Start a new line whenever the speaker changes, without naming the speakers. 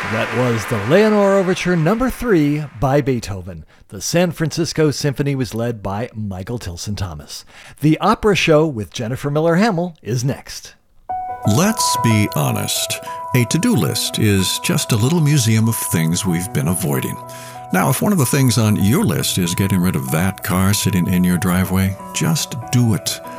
That was the Leonore Overture No. 3 by Beethoven. The San Francisco Symphony was led by Michael Tilson Thomas. The Opera Show with Jennifer Miller Hamill is next.
Let's be honest. A to-do list is just a little museum of things we've been avoiding. Now, if one of the things on your list is getting rid of that car sitting in your driveway, just do it.